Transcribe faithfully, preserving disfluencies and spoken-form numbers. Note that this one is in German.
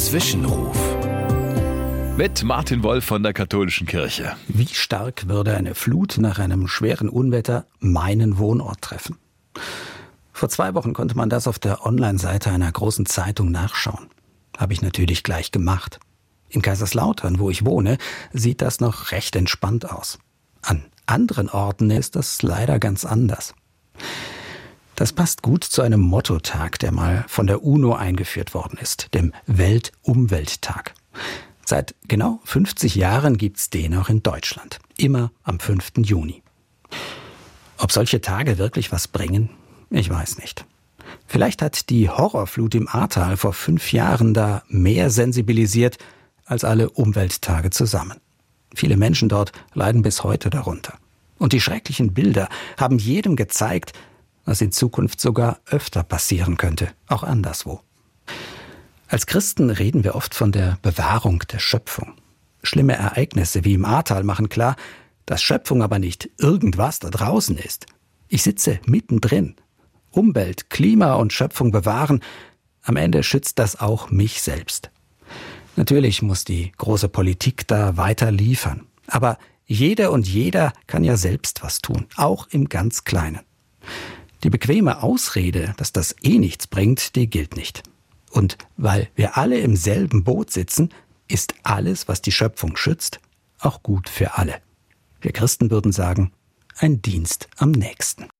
Zwischenruf mit Martin Wolf von der Katholischen Kirche. Wie stark würde eine Flut nach einem schweren Unwetter meinen Wohnort treffen? Vor zwei Wochen konnte man das auf der Online-Seite einer großen Zeitung nachschauen. Habe ich natürlich gleich gemacht. In Kaiserslautern, wo ich wohne, sieht das noch recht entspannt aus. An anderen Orten ist das leider ganz anders. Das passt gut zu einem Mottotag, der mal von der UNO eingeführt worden ist, dem Weltumwelttag. Seit genau fünfzig Jahren gibt's den auch in Deutschland, immer am fünften Juni. Ob solche Tage wirklich was bringen? Ich weiß nicht. Vielleicht hat die Horrorflut im Ahrtal vor fünf Jahren da mehr sensibilisiert als alle Umwelttage zusammen. Viele Menschen dort leiden bis heute darunter. Und die schrecklichen Bilder haben jedem gezeigt, was in Zukunft sogar öfter passieren könnte, auch anderswo. Als Christen reden wir oft von der Bewahrung der Schöpfung. Schlimme Ereignisse wie im Ahrtal machen klar, dass Schöpfung aber nicht irgendwas da draußen ist. Ich sitze mittendrin. Umwelt, Klima und Schöpfung bewahren, am Ende schützt das auch mich selbst. Natürlich muss die große Politik da weiter liefern. Aber jede und jeder kann ja selbst was tun, auch im ganz Kleinen. Die bequeme Ausrede, dass das eh nichts bringt, die gilt nicht. Und weil wir alle im selben Boot sitzen, ist alles, was die Schöpfung schützt, auch gut für alle. Wir Christen würden sagen, ein Dienst am nächsten.